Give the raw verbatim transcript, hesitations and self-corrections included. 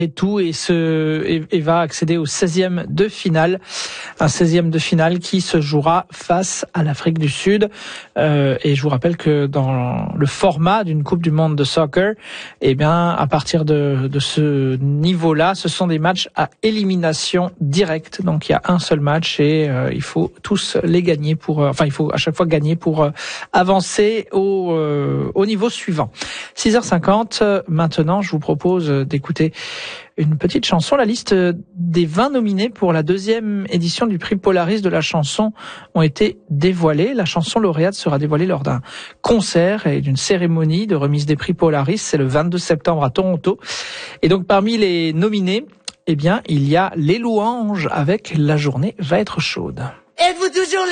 et tout et se et, et va accéder au seizième de finale, un seizième de finale qui se jouera face à l'Afrique du Sud. Euh, et je vous rappelle que dans le format d'une Coupe du Monde de soccer, eh bien à partir de de ce niveau-là, ce sont des matchs à élimination directe. Donc il y a un seul match et euh, il faut tous les gagner pour, euh, enfin il faut à chaque fois gagner pour euh, avancer au euh, au niveau suivant. six heures cinquante. Maintenant, je vous propose d'écouter une petite chanson. La liste des vingt nominés pour la deuxième édition du prix Polaris de la chanson ont été dévoilées. La chanson lauréate sera dévoilée lors d'un concert et d'une cérémonie de remise des prix Polaris. C'est le vingt-deux septembre à Toronto. Et donc, parmi les nominés, eh bien, il y a Les Louanges avec La journée va être chaude. Êtes-vous toujours là ?